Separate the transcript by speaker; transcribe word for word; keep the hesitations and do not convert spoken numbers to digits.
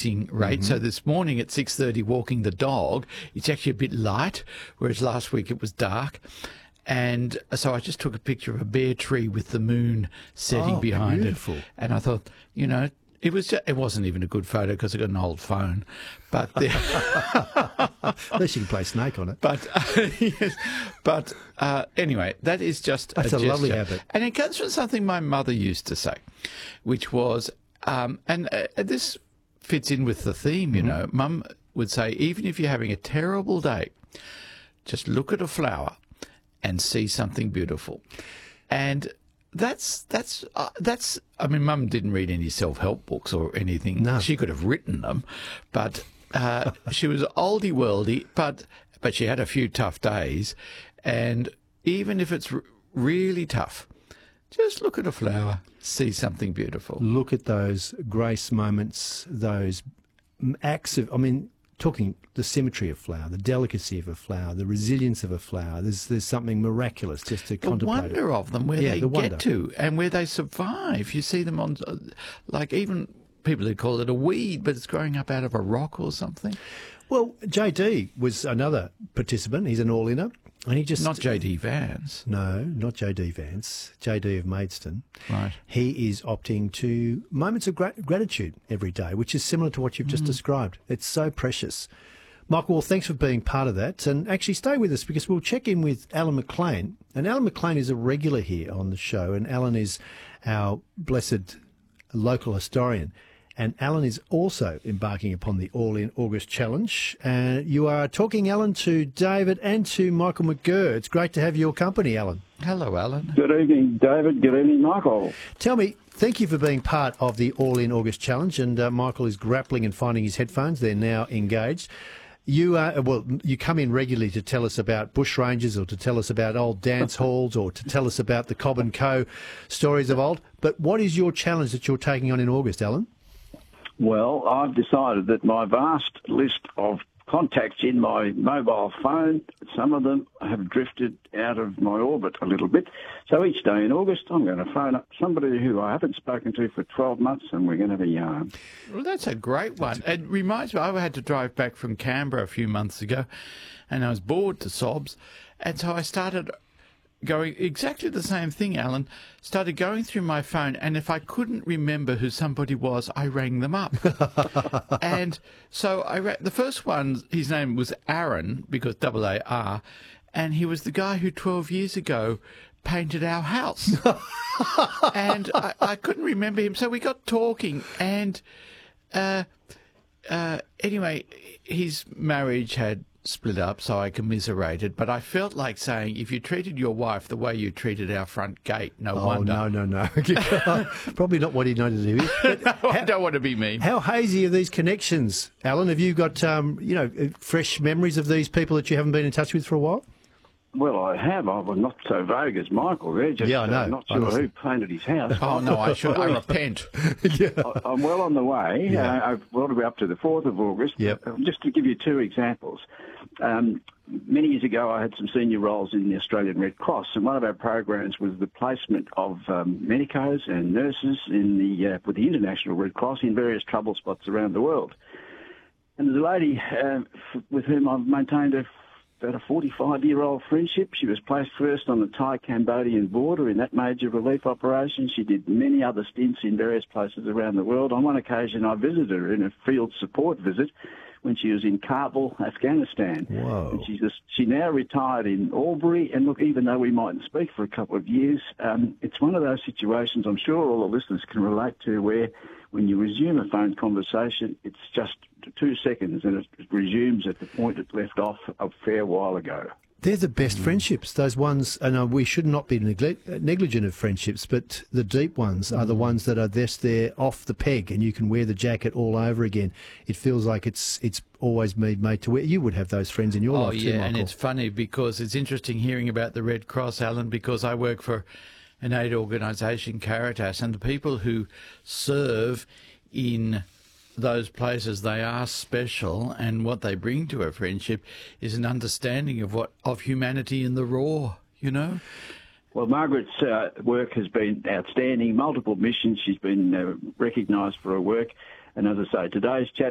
Speaker 1: increasing rate. Mm-hmm. So this morning at six thirty, walking the dog, it's actually a bit light, whereas last week it was dark. And so I just took a picture of a bare tree with the moon setting
Speaker 2: oh,
Speaker 1: behind
Speaker 2: beautiful.
Speaker 1: it. And I thought, you know, it was just, it wasn't even a good photo because I got an old phone. But the,
Speaker 2: at least you can play Snake on it.
Speaker 1: But uh, yes, but uh, anyway, that is just
Speaker 2: That's
Speaker 1: a,
Speaker 2: a
Speaker 1: gesture.
Speaker 2: lovely habit.
Speaker 1: And it comes from something my mother used to say, which was, um, and uh, this fits in with the theme, you mm-hmm. know, Mum would say, even if you're having a terrible day, just look at a flower and see something beautiful. And that's, that's, uh, that's, I mean, Mum didn't read any self-help books or anything.
Speaker 2: No.
Speaker 1: She could have written them, but uh, she was oldie worldy, but, but she had a few tough days. And even if it's r- really tough, just look at a flower, see something beautiful.
Speaker 2: Look at those grace moments, those acts of, I mean, talking the symmetry of flower, the delicacy of a flower, the resilience of a flower. There's there's something miraculous just to
Speaker 1: the
Speaker 2: contemplate.
Speaker 1: The wonder
Speaker 2: it.
Speaker 1: of them, where
Speaker 2: yeah,
Speaker 1: they
Speaker 2: the
Speaker 1: get
Speaker 2: wonder.
Speaker 1: to and where they survive. You see them on, uh, like even people who call it a weed, but it's growing up out of a rock or something.
Speaker 2: Well, J D was another participant. He's an all-inner. And he just
Speaker 1: Not J D Vance.
Speaker 2: No, not J D Vance. J D of Maidstone.
Speaker 1: Right.
Speaker 2: He is opting to moments of gra- gratitude every day, which is similar to what you've just mm. described. It's so precious. Michael, well, thanks for being part of that. And actually stay with us because we'll check in with Alan McLean. And Alan McLean is a regular here on the show. And Alan is our blessed local historian. And Alan is also embarking upon the All In August Challenge. And uh, you are talking, Alan, to David and to Michael McGurr. It's great to have your company, Alan.
Speaker 1: Hello, Alan.
Speaker 3: Good evening, David. Good evening, Michael.
Speaker 2: Tell me, thank you for being part of the All In August Challenge. And uh, Michael is grappling and finding his headphones. They're now engaged. You uh, well, you come in regularly to tell us about bushrangers or to tell us about old dance halls or to tell us about the Cobb and Co stories of old. But what is your challenge that you're taking on in August, Alan?
Speaker 3: Well, I've decided that my vast list of contacts in my mobile phone, some of them have drifted out of my orbit a little bit. So each day in August, I'm going to phone up somebody who I haven't spoken to for twelve months and we're going to have a yarn.
Speaker 1: Well, that's a great one. It reminds me, I had to drive back from Canberra a few months ago and I was bored to sobs. And so I started going exactly the same thing, Alan, started going through my phone, and if I couldn't remember who somebody was, I rang them up. And so I ra- the first one, his name was Aaron, because double A R, and he was the guy who twelve years ago painted our house. And I, I couldn't remember him, so we got talking, and uh, uh, anyway, his marriage had split up, so I commiserated, but I felt like saying, if you treated your wife the way you treated our front gate, no
Speaker 2: oh,
Speaker 1: wonder.
Speaker 2: no, no, no. Probably not what he noted to do. But
Speaker 1: no,
Speaker 2: how,
Speaker 1: I don't want to be mean.
Speaker 2: How hazy are these connections, Alan? Have you got, um, you know, fresh memories of these people that you haven't been in touch with for a while?
Speaker 3: Well, I have. I was not so vague as Michael there. Just,
Speaker 2: yeah, I know.
Speaker 3: Uh, not sure
Speaker 2: Honestly.
Speaker 3: who painted his house.
Speaker 1: Oh, no, I should. I repent.
Speaker 2: yeah.
Speaker 3: I, I'm well on the way.
Speaker 2: Yeah.
Speaker 3: Uh, I've well to be up to the fourth of August.
Speaker 2: Yep.
Speaker 3: Uh, just to give you two examples. Um, many years ago, I had some senior roles in the Australian Red Cross, and one of our programs was the placement of um, medicos and nurses in the uh, with the International Red Cross in various trouble spots around the world. And there's a lady uh, f- with whom I've maintained a about a forty-five-year-old friendship. She was placed first on the Thai-Cambodian border in that major relief operation. She did many other stints in various places around the world. On one occasion, I visited her in a field support visit when she was in Kabul, Afghanistan.
Speaker 2: Whoa.
Speaker 3: And she's just, she now retired in Albury. And look, even though we mightn't speak for a couple of years, um, it's one of those situations I'm sure all the listeners can relate to where when you resume a phone conversation, it's just two seconds and it resumes at the point it left off a fair while ago.
Speaker 2: They're the best mm. friendships, those ones, and uh, we should not be neglect, negligent of friendships, but the deep ones mm. are the ones that are just there off the peg and you can wear the jacket all over again. It feels like it's it's always been made to wear. You would have those friends in your
Speaker 1: oh,
Speaker 2: life too,
Speaker 1: yeah,
Speaker 2: Michael.
Speaker 1: And it's funny because it's interesting hearing about the Red Cross, Alan, because I work for an aid organisation, Caritas, and the people who serve in those places, they are special, and what they bring to a friendship is an understanding of what of humanity in the raw, you know?
Speaker 3: Well, Margaret's uh, work has been outstanding, multiple missions. She's been uh, recognised for her work. And as I say, today's chat